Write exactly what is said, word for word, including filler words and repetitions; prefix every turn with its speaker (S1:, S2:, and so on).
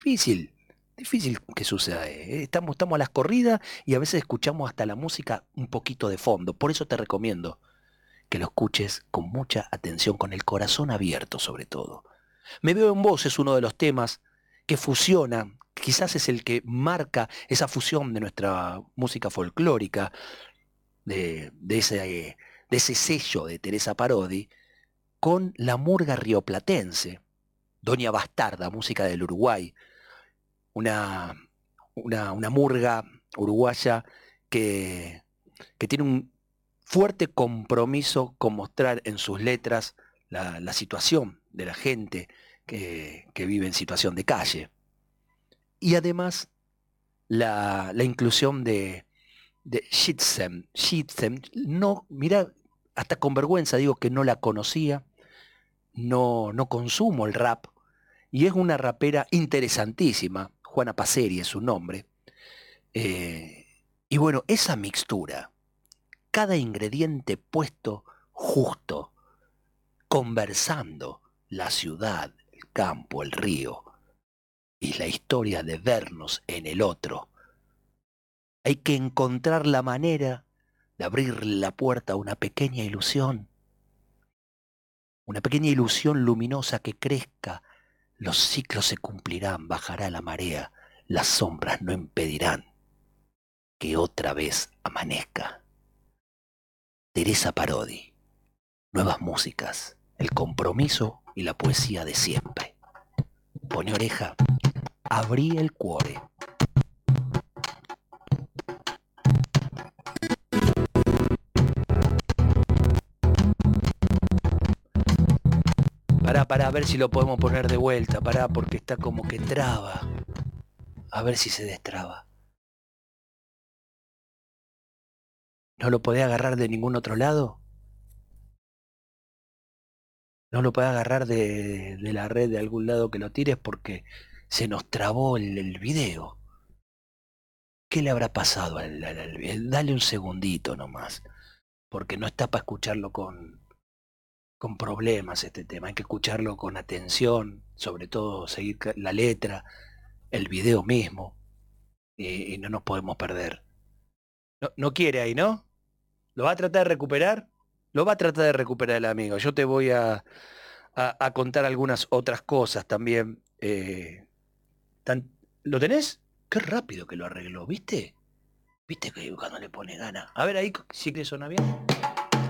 S1: difícil, difícil que suceda. ¿eh? Estamos, estamos a las corridas y a veces escuchamos hasta la música un poquito de fondo. Por eso te recomiendo que lo escuches con mucha atención, con el corazón abierto sobre todo. Me veo en vos es uno de los temas que fusiona, quizás es el que marca esa fusión de nuestra música folclórica, de, de ese, de ese sello de Teresa Parodi, con la murga rioplatense, Doña Bastarda, música del Uruguay, una, una, una murga uruguaya que, que tiene un fuerte compromiso con mostrar en sus letras la, la situación de la gente que, que vive en situación de calle. Y además la, la inclusión de, de Shitsem. Shitsem, no, mira, hasta con vergüenza digo que no la conocía, no, no consumo el rap, y es una rapera interesantísima, Juana Paceri es su nombre. Eh, y bueno, esa mixtura, cada ingrediente puesto justo, conversando la ciudad, el campo, el río, y la historia de vernos en el otro. Hay que encontrar la manera de abrir la puerta a una pequeña ilusión, una pequeña ilusión luminosa que crezca, los ciclos se cumplirán, bajará la marea, las sombras no impedirán que otra vez amanezca. Teresa Parodi, nuevas músicas, el compromiso y la poesía de siempre. Pone oreja, abrí el cuore. Pará, pará, a ver si lo podemos poner de vuelta, pará, porque está como que traba. A ver si se destraba. ¿No lo podés agarrar de ningún otro lado? ¿No lo podés agarrar de, de la red de algún lado que lo tires porque se nos trabó el, el video? ¿Qué le habrá pasado al, al, al video? Dale un segundito nomás, porque no está para escucharlo con, con problemas este tema. Hay que escucharlo con atención, sobre todo seguir la letra, el video mismo, y, y no nos podemos perder. No, no quiere ahí, ¿no? ¿Lo va a tratar de recuperar? Lo va a tratar de recuperar el amigo. Yo te voy a, a, a contar algunas otras cosas también. Eh, tan... ¿Lo tenés? Qué rápido que lo arregló, ¿viste? ¿Viste que cuando le pone gana? A ver ahí si que suena bien.